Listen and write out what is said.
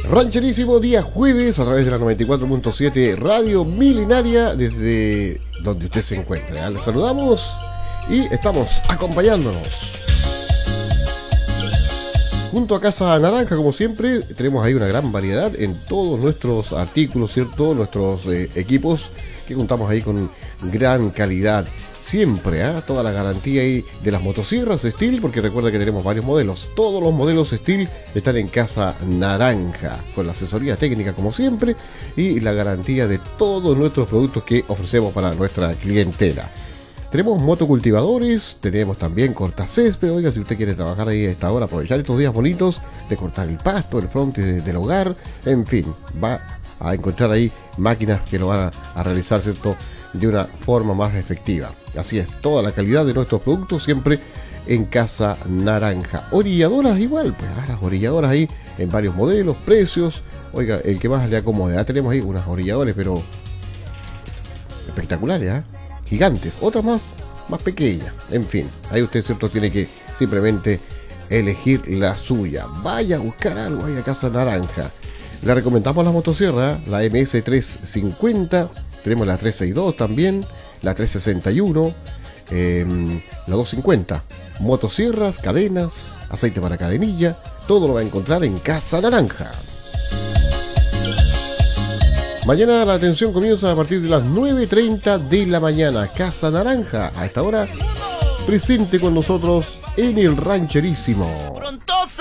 Rancherísimo, día jueves, a través de la 94.7 Radio Milenaria, desde donde usted se encuentre. Les saludamos y estamos acompañándonos. Junto a Casa Naranja, como siempre, tenemos ahí una gran variedad en todos nuestros artículos, ¿cierto? Nuestros equipos que contamos ahí con gran calidad. Siempre, toda la garantía ahí de las motosierras Steel, porque recuerda que tenemos varios modelos. Todos los modelos Steel están en Casa Naranja, con la asesoría técnica como siempre y la garantía de todos nuestros productos que ofrecemos para nuestra clientela. Tenemos motocultivadores, tenemos también cortacésped. Oiga, si usted quiere trabajar ahí a esta hora, aprovechar estos días bonitos de cortar el pasto, el frontis del hogar, en fin, va a encontrar ahí máquinas que lo van a realizar, ¿cierto?, de una forma más efectiva. Así es, toda la calidad de nuestros productos siempre en Casa Naranja. Orilladoras igual, pues las orilladoras ahí en varios modelos, precios. Oiga, el que más le acomode. Tenemos ahí unas orilladoras, pero espectaculares, gigantes. Otras más pequeñas. En fin, ahí usted, cierto, tiene que simplemente elegir la suya. Vaya a buscar algo ahí a Casa Naranja. Le recomendamos la motosierra, la MS350. Tenemos la 362 también, la 361, la 250. Motosierras, cadenas, aceite para cadenilla, todo lo va a encontrar en Casa Naranja. Mañana la atención comienza a partir de las 9:30 de la mañana. Casa Naranja, a esta hora, presente con nosotros en el Rancherísimo.